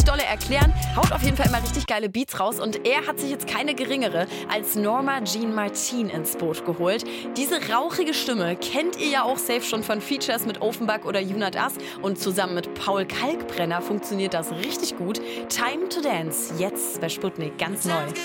dolle erklären, haut auf jeden Fall immer richtig geile Beats raus und er hat sich jetzt keine geringere als Norma Jean Martin ins Boot geholt. Diese rauchige Stimme kennt ihr ja auch safe schon von Features mit Offenbach oder Junat As und zusammen mit Paul Kalkbrenner funktioniert das richtig gut. Time to Dance, jetzt bei Sputnik ganz neu.